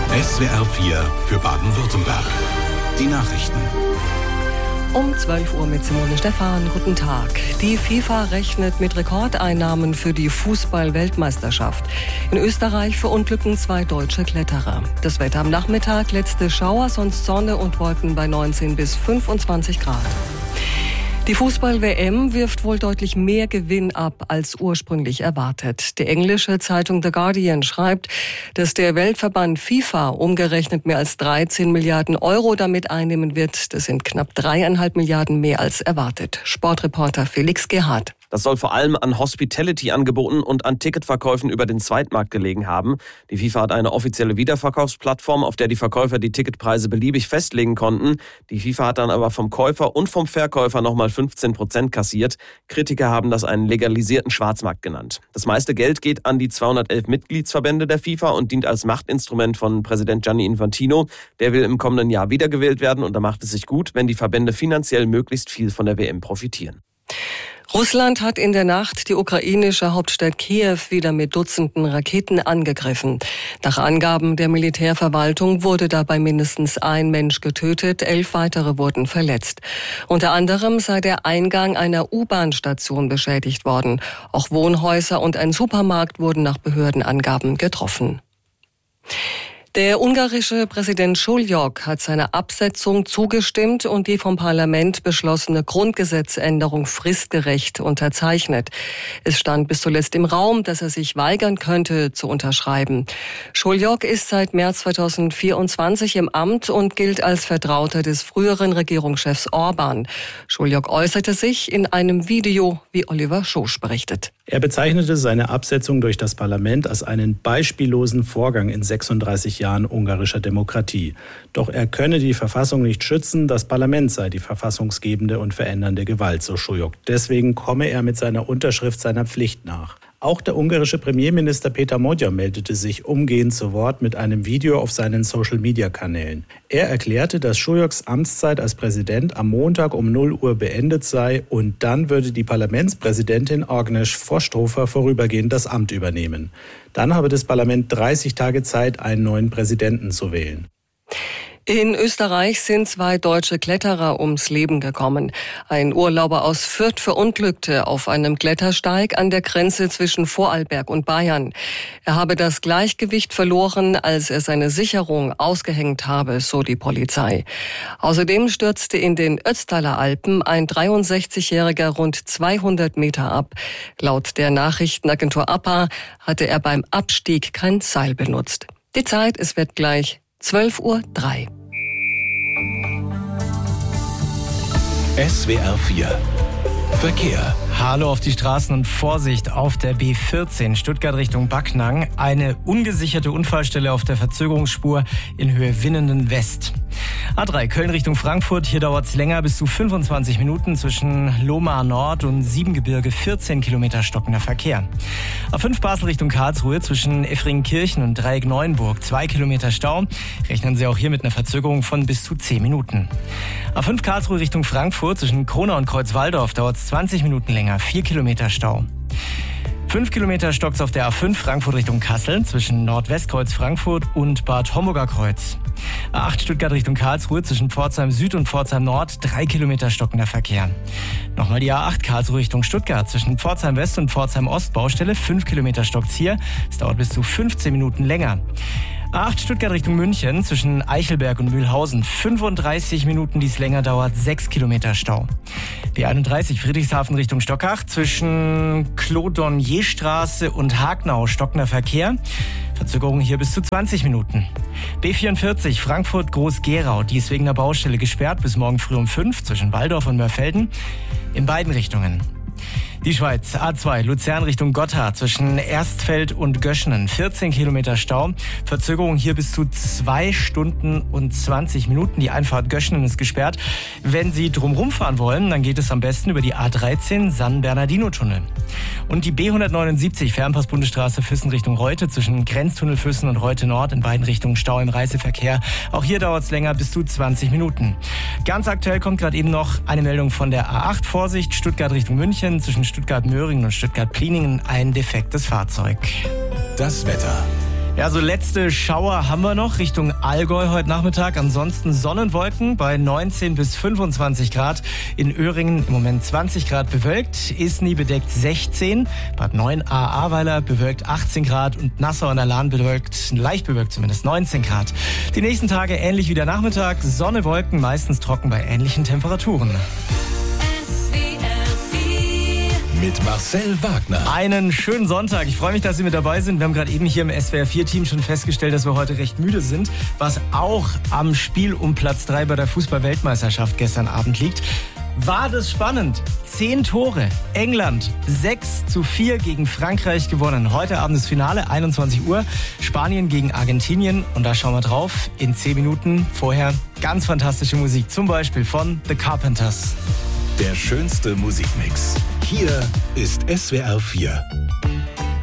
SWR 4 für Baden-Württemberg. Die Nachrichten. Um 12 Uhr mit Simone Stephan. Guten Tag. Die FIFA rechnet mit Rekordeinnahmen für die Fußball-Weltmeisterschaft. In Österreich verunglückten 2 deutsche Kletterer. Das Wetter am Nachmittag, letzte Schauer, sonst Sonne und Wolken bei 19 bis 25 Grad. Die Fußball-WM wirft wohl deutlich mehr Gewinn ab als ursprünglich erwartet. Die englische Zeitung The Guardian schreibt, dass der Weltverband FIFA umgerechnet mehr als 13 Milliarden Euro damit einnehmen wird. Das sind knapp 3,5 Milliarden mehr als erwartet. Sportreporter Felix Gerhardt. Das soll vor allem an Hospitality-Angeboten und an Ticketverkäufen über den Zweitmarkt gelegen haben. Die FIFA hat eine offizielle Wiederverkaufsplattform, auf der die Verkäufer die Ticketpreise beliebig festlegen konnten. Die FIFA hat dann aber vom Käufer und vom Verkäufer nochmal 15% kassiert. Kritiker haben das einen legalisierten Schwarzmarkt genannt. Das meiste Geld geht an die 211 Mitgliedsverbände der FIFA und dient als Machtinstrument von Präsident Gianni Infantino. Der will im kommenden Jahr wiedergewählt werden und da macht es sich gut, wenn die Verbände finanziell möglichst viel von der WM profitieren. Russland hat in der Nacht die ukrainische Hauptstadt Kiew wieder mit Dutzenden Raketen angegriffen. Nach Angaben der Militärverwaltung wurde dabei mindestens ein Mensch getötet, 11 weitere wurden verletzt. Unter anderem sei der Eingang einer U-Bahn-Station beschädigt worden. Auch Wohnhäuser und ein Supermarkt wurden nach Behördenangaben getroffen. Der ungarische Präsident Šuljok hat seiner Absetzung zugestimmt und die vom Parlament beschlossene Grundgesetzänderung fristgerecht unterzeichnet. Es stand bis zuletzt im Raum, dass er sich weigern könnte, zu unterschreiben. Šuljok ist seit März 2024 im Amt und gilt als Vertrauter des früheren Regierungschefs Orban. Šuljok äußerte sich in einem Video, wie Oliver Schosch berichtet. Er bezeichnete seine Absetzung durch das Parlament als einen beispiellosen Vorgang in 36 Jahren ungarischer Demokratie. Doch er könne die Verfassung nicht schützen, das Parlament sei die verfassungsgebende und verändernde Gewalt, so Šuljok. Deswegen komme er mit seiner Unterschrift seiner Pflicht nach. Auch der ungarische Premierminister Péter Magyar meldete sich umgehend zu Wort mit einem Video auf seinen Social-Media-Kanälen. Er erklärte, dass Šuljoks Amtszeit als Präsident am Montag um 0 Uhr beendet sei und dann würde die Parlamentspräsidentin Agnes Foštová vorübergehend das Amt übernehmen. Dann habe das Parlament 30 Tage Zeit, einen neuen Präsidenten zu wählen. In Österreich sind 2 deutsche Kletterer ums Leben gekommen. Ein Urlauber aus Fürth verunglückte auf einem Klettersteig an der Grenze zwischen Vorarlberg und Bayern. Er habe das Gleichgewicht verloren, als er seine Sicherung ausgehängt habe, so die Polizei. Außerdem stürzte in den Ötztaler Alpen ein 63-Jähriger rund 200 Meter ab. Laut der Nachrichtenagentur APA hatte er beim Abstieg kein Seil benutzt. Die Zeit, es wird gleich 12:03 Uhr. SWR 4 Verkehr. Hallo auf die Straßen und Vorsicht auf der B14 Stuttgart Richtung Backnang. Eine ungesicherte Unfallstelle auf der Verzögerungsspur in Höhe Winnenden West. A3 Köln Richtung Frankfurt. Hier dauert es länger, bis zu 25 Minuten zwischen Lohmar Nord und Siebengebirge. 14 Kilometer stockender Verkehr. A5 Basel Richtung Karlsruhe zwischen Effringenkirchen und Dreieck Neuenburg. 2 Kilometer Stau. Rechnen Sie auch hier mit einer Verzögerung von bis zu 10 Minuten. A5 Karlsruhe Richtung Frankfurt zwischen Kronau und Kreuzwaldorf dauert es 20 Minuten länger. 4 Kilometer Stau. 5 Kilometer stockt's auf der A5 Frankfurt Richtung Kassel zwischen Nordwestkreuz Frankfurt und Bad Homburger Kreuz. A8 Stuttgart Richtung Karlsruhe zwischen Pforzheim Süd und Pforzheim Nord. 3 Kilometer stockender Verkehr. Nochmal die A8 Karlsruhe Richtung Stuttgart zwischen Pforzheim West und Pforzheim Ost Baustelle. 5 Kilometer stockt's hier. Es dauert bis zu 15 Minuten länger. A8 Stuttgart Richtung München zwischen Eichelberg und Mühlhausen. 35 Minuten, die es länger dauert. 6 Kilometer Stau. B31 Friedrichshafen Richtung Stockach zwischen Clodonierstraße und Hagnau stockender Verkehr. Verzögerung hier bis zu 20 Minuten. B44 Frankfurt Groß-Gerau. Die ist wegen der Baustelle gesperrt bis morgen früh um 5 zwischen Walldorf und Mörfelden. In beiden Richtungen. Die Schweiz, A2, Luzern Richtung Gotthard zwischen Erstfeld und Göschenen. 14 Kilometer Stau. Verzögerung hier bis zu 2 Stunden und 20 Minuten. Die Einfahrt Göschenen ist gesperrt. Wenn Sie drumherum fahren wollen, dann geht es am besten über die A13 San Bernardino-Tunnel. Und die B179 Fernpass-Bundesstraße Füssen Richtung Reute zwischen Grenztunnel Füssen und Reute Nord. In beiden Richtungen Stau im Reiseverkehr. Auch hier dauert es länger, bis zu 20 Minuten. Ganz aktuell kommt gerade eben noch eine Meldung von der A8. Vorsicht, Stuttgart Richtung München zwischen Stuttgart-Möhringen und Stuttgart-Pliningen ein defektes Fahrzeug. Das Wetter. Ja, so letzte Schauer haben wir noch Richtung Allgäu heute Nachmittag. Ansonsten Sonnenwolken bei 19 bis 25 Grad. In Öhringen im Moment 20 Grad bewölkt. Isny bedeckt 16. Bad 9a Ahrweiler bewölkt 18 Grad. Und Nassau und Alan bewölkt, leicht bewölkt zumindest, 19 Grad. Die nächsten Tage ähnlich wie der Nachmittag. Sonne, Wolken, meistens trocken bei ähnlichen Temperaturen. Mit Marcel Wagner. Einen schönen Sonntag. Ich freue mich, dass Sie mit dabei sind. Wir haben gerade eben hier im SWR4-Team schon festgestellt, dass wir heute recht müde sind, was auch am Spiel um Platz 3 bei der Fußball-Weltmeisterschaft gestern Abend liegt. War das spannend? 10 Tore. England 6-4 gegen Frankreich gewonnen. Heute Abend das Finale, 21 Uhr. Spanien gegen Argentinien. Und da schauen wir drauf. In 10 Minuten vorher ganz fantastische Musik. Zum Beispiel von The Carpenters. Der schönste Musikmix. Hier ist SWR 4.